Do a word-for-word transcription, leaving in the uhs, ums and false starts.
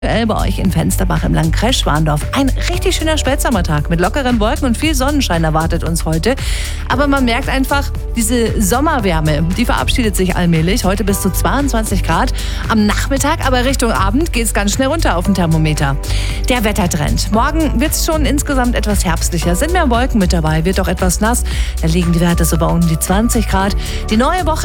Bei euch in Fensterbach im Landkreis Schwandorf. Ein richtig schöner Spätsommertag mit lockeren Wolken und viel Sonnenschein erwartet uns heute. Aber man merkt einfach, diese Sommerwärme, die verabschiedet sich allmählich. Heute bis zu zweiundzwanzig Grad. Am Nachmittag, aber Richtung Abend, geht es ganz schnell runter auf dem Thermometer. Der Wettertrend. Morgen wird es schon insgesamt etwas herbstlicher. Sind mehr Wolken mit dabei, wird auch etwas nass. Da liegen die Werte so bei um die zwanzig Grad. Die neue Woche